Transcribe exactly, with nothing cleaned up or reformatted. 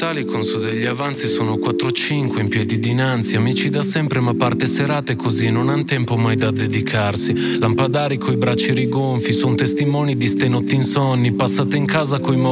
Natali con su degli avanzi sono quattro cinque in piedi dinanzi. Amici da sempre ma parte serate così non han tempo mai da dedicarsi. Lampadari coi bracci rigonfi, son testimoni di ste notti insonni passate in casa coi